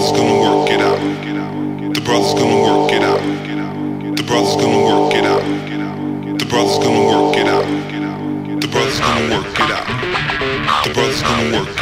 brother's gonna work it out. The brother's gonna work it out. The brother's gonna work it out. The brother's gonna work it out. The brother's gonna work it out. The brother's gonna work